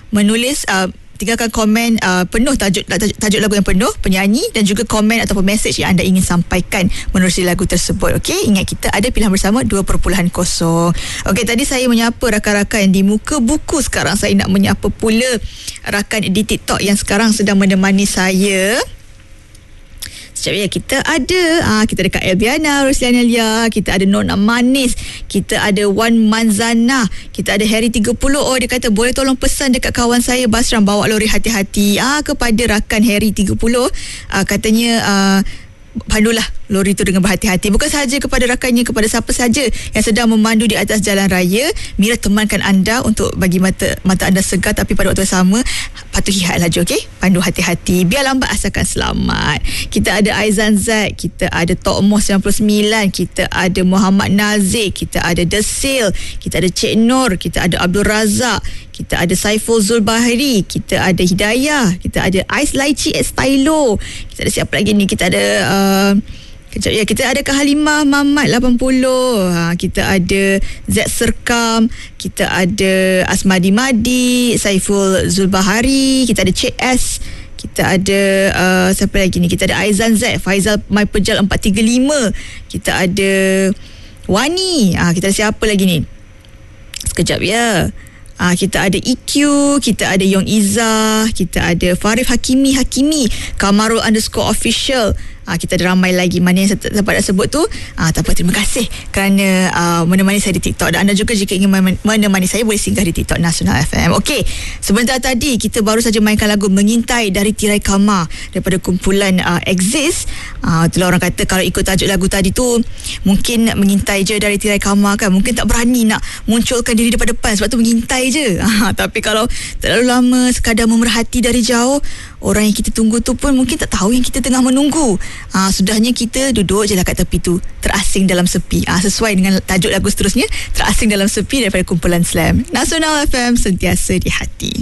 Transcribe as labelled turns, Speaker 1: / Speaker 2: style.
Speaker 1: menulis, tinggalkan komen penuh tajuk lagu yang penuh, penyanyi dan juga komen ataupun mesej yang anda ingin sampaikan menerusi lagu tersebut. Okey, ingat kita ada pilihan bersama 2.0. Okey, tadi saya menyapa rakan-rakan di muka buku. Sekarang saya nak menyapa pula rakan di TikTok yang sekarang sedang menemani saya. Sekejap ya, kita ada Kak Elbiana Rusliana Lia, kita ada Nona Manis, kita ada Wan Manzana, kita ada Harry 30. Oh, dia kata boleh tolong pesan dekat kawan saya Basram bawa lori hati-hati. Kepada rakan Harry 30, katanya pandulah lori itu dengan berhati-hati. Bukan sahaja kepada rakannya, kepada siapa saja yang sedang memandu di atas jalan raya. Mira temankan anda untuk bagi mata anda segar, tapi pada waktu yang sama patuhi had laju, okey? Pandu hati-hati, biar lambat asalkan selamat. Kita ada Aizan Zaid, kita ada Tok Moh 99, kita ada Muhammad Nazir, kita ada Desil, kita ada Cik Nur, kita ada Abdul Razak, kita ada Saiful Zulbahri, kita ada Hidayah, kita ada Ais Laici Stylo, kita ada siapa lagi ni? Kita ada kejap ya, kita ada Kak Halimah Mamat 80, kita ada Z Serkam, kita ada Asmadi Madi, Saiful Zulbahari, kita ada Cik S, kita ada siapa lagi ni? Kita ada Aizan Z, Faizal Mai Pejal 435, kita ada Wani, kita ada siapa lagi ni? Sekejap ya. Kita ada EQ, kita ada Yong Izzah, kita ada Farif Hakimi, Kamarul _official. Kita ada ramai lagi. Mana yang saya dapat sebut tu, tak apa, terima kasih kerana menemani saya di TikTok. Dan anda juga jika ingin menemani saya, boleh singgah di TikTok Nasional FM. Okey, sebentar tadi kita baru saja mainkan lagu Mengintai dari Tirai Kama daripada kumpulan Exist. Itulah orang kata kalau ikut tajuk lagu tadi tu, mungkin mengintai je dari Tirai Kama kan, mungkin tak berani nak munculkan diri depan-depan, sebab tu mengintai je. Tapi kalau terlalu lama sekadar memerhati dari jauh, orang yang kita tunggu tu pun mungkin tak tahu yang kita tengah menunggu. Sudahnya kita duduk je lah kat tepi tu, terasing dalam sepi. Sesuai dengan tajuk lagu seterusnya, Terasing dalam Sepi daripada kumpulan Slam. Nasional FM, sentiasa di hati.